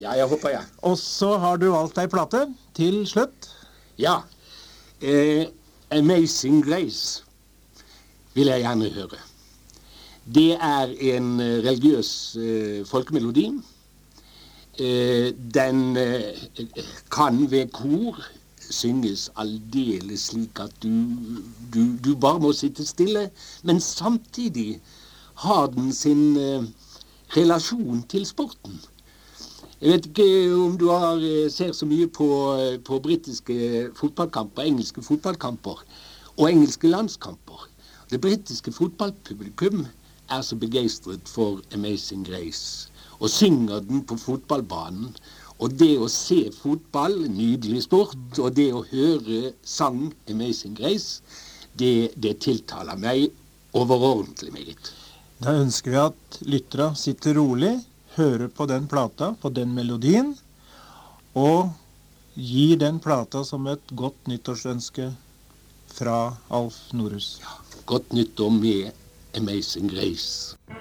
Ja, jeg håper jeg. Og så har du valgt deg plate til slutt. Ja. Amazing Grace vil jeg gjerne høre. Det er en religiøs folkemelodi. Den kan ved kor synges aldeles slik at du bare må sitte stille, men samtidig har den sin relasjon til sporten. Jeg vet ikke om du ser så mye på britiske fotballkamper, engelske fotballkamper og engelske landskamper. Det britiske fotballpublikum er så begeistret for Amazing Grace og synger den på fotballbanen. Og det å se fotball, nydelig sport, og det å høre sang Amazing Grace, det tiltaler meg overordentlig meget. Da ønsker vi at lyttere sitter rolig, hører på den plata, på den melodien, og gir den plata som et godt nyttårsønske fra Alf Norhus. Ja, godt nyttår med Amazing Grace.